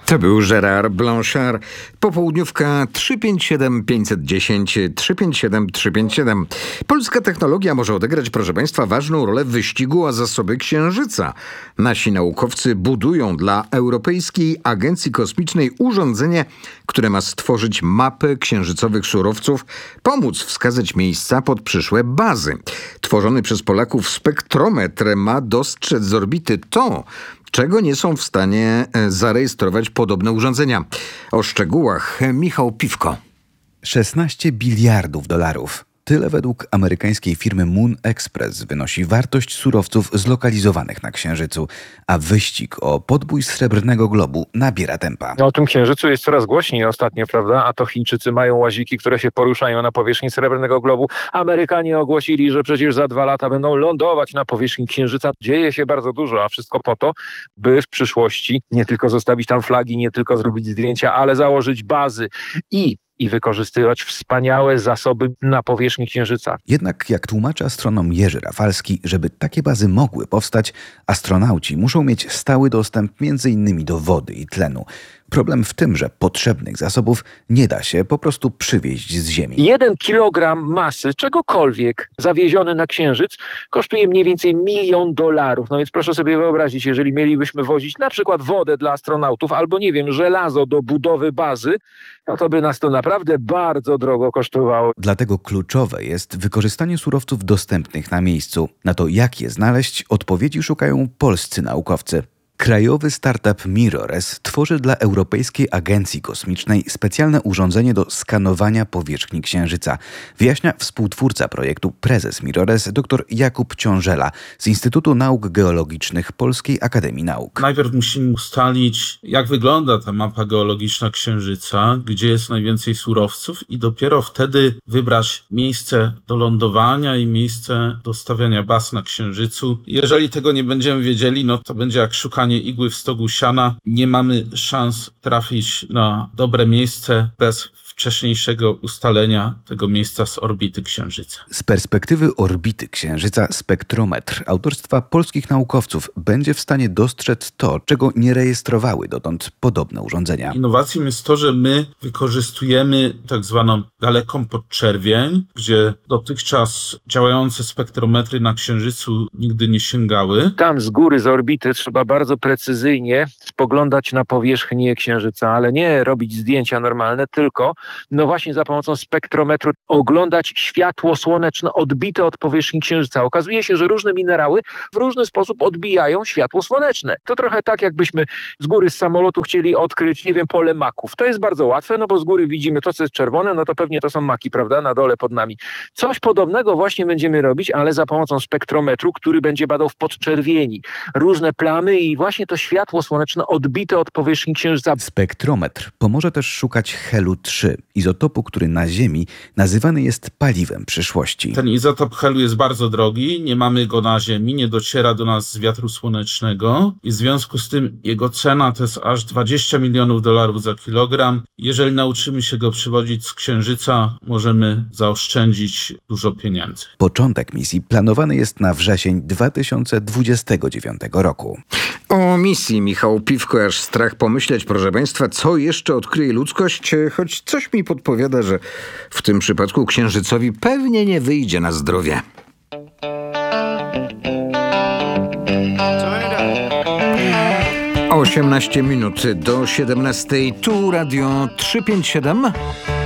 To był Gérard Blanchard. Popołudniówka 357 510 357 357. Polska technologia może odegrać, proszę Państwa, ważną rolę w wyścigu o zasoby Księżyca. Nasi naukowcy budują dla Europejskiej Agencji Kosmicznej urządzenie, które ma stworzyć mapę księżycowych surowców, pomóc wskazać miejsca pod przyszłe bazy. Tworzony przez Polaków spektrometr ma dostrzec z orbity to, czego nie są w stanie zarejestrować podobne urządzenia. O szczegółach Michał Piwko. 16 biliardów dolarów. Tyle według amerykańskiej firmy Moon Express wynosi wartość surowców zlokalizowanych na Księżycu, a wyścig o podbój Srebrnego Globu nabiera tempa. O tym Księżycu jest coraz głośniej ostatnio, prawda? A to Chińczycy mają łaziki, które się poruszają na powierzchni Srebrnego Globu. Amerykanie ogłosili, że przecież za 2 lata będą lądować na powierzchni Księżyca. Dzieje się bardzo dużo, a wszystko po to, by w przyszłości nie tylko zostawić tam flagi, nie tylko zrobić zdjęcia, ale założyć bazy i wykorzystywać wspaniałe zasoby na powierzchni Księżyca. Jednak, jak tłumaczy astronom Jerzy Rafalski, żeby takie bazy mogły powstać, astronauci muszą mieć stały dostęp m.in. do wody i tlenu. Problem w tym, że potrzebnych zasobów nie da się po prostu przywieźć z Ziemi. 1 kilogram masy czegokolwiek zawieziony na Księżyc kosztuje mniej więcej $1 milion. No więc proszę sobie wyobrazić, jeżeli mielibyśmy wozić na przykład wodę dla astronautów albo, nie wiem, żelazo do budowy bazy, no to by nas to naprawdę bardzo drogo kosztowało. Dlatego kluczowe jest wykorzystanie surowców dostępnych na miejscu. Na to, jak je znaleźć, odpowiedzi szukają polscy naukowcy. Krajowy startup Mirrorez tworzy dla Europejskiej Agencji Kosmicznej specjalne urządzenie do skanowania powierzchni Księżyca. Wyjaśnia współtwórca projektu, prezes Mirrorez, dr Jakub Ciążela z Instytutu Nauk Geologicznych Polskiej Akademii Nauk. Najpierw musimy ustalić, jak wygląda ta mapa geologiczna Księżyca, gdzie jest najwięcej surowców i dopiero wtedy wybrać miejsce do lądowania i miejsce do stawiania baz na Księżycu. Jeżeli tego nie będziemy wiedzieli, no to będzie jak szukanie igły w stogu siana. Nie mamy szans trafić na dobre miejsce bez wcześniejszego ustalenia tego miejsca z orbity Księżyca. Z perspektywy orbity Księżyca spektrometr autorstwa polskich naukowców będzie w stanie dostrzec to, czego nie rejestrowały dotąd podobne urządzenia. Innowacją jest to, że my wykorzystujemy tak zwaną daleką podczerwień, gdzie dotychczas działające spektrometry na Księżycu nigdy nie sięgały. Tam z góry, z orbity trzeba bardzo precyzyjnie spoglądać na powierzchnię Księżyca, ale nie robić zdjęcia normalne, tylko no właśnie za pomocą spektrometru oglądać światło słoneczne odbite od powierzchni Księżyca. Okazuje się, że różne minerały w różny sposób odbijają światło słoneczne. To trochę tak, jakbyśmy z góry z samolotu chcieli odkryć, nie wiem, pole maków. To jest bardzo łatwe, no bo z góry widzimy to, co jest czerwone, no to pewnie to są maki, prawda, na dole pod nami. Coś podobnego właśnie będziemy robić, ale za pomocą spektrometru, który będzie badał w podczerwieni różne plamy i właśnie to światło słoneczne odbite od powierzchni Księżyca. Spektrometr pomoże też szukać helu-3, izotopu, który na Ziemi nazywany jest paliwem przyszłości. Ten izotop helu jest bardzo drogi, nie mamy go na Ziemi, nie dociera do nas z wiatru słonecznego i w związku z tym jego cena to jest aż $20 milionów za kilogram. Jeżeli nauczymy się go przywozić z Księżyca, możemy zaoszczędzić dużo pieniędzy. Początek misji planowany jest na wrzesień 2029 roku. O misji Michał Piwko, aż strach pomyśleć, proszę Państwa, co jeszcze odkryje ludzkość, choć coś mi podpowiada, że w tym przypadku Księżycowi pewnie nie wyjdzie na zdrowie. Co 18 minut do 17. Tu Radio 357.